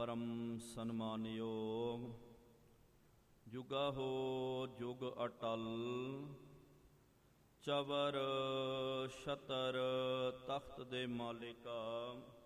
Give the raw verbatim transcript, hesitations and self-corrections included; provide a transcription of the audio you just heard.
ਪਰਮ ਸਨਮਾਨਯੋਗ, ਜੁਗਾ ਹੋ ਜੁਗ ਅਟਲ, ਚਵਰ ਛਤਰ ਤਖਤ ਦੇ ਮਾਲਿਕਾ,